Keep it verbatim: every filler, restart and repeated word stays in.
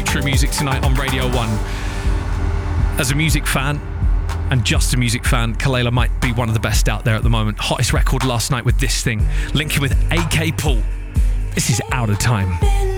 True Music tonight on Radio one. As a music fan, and just a music fan, Kelela might be one of the best out there at the moment. Hottest record last night with this thing, linking with A K Paul. This is Out of Time.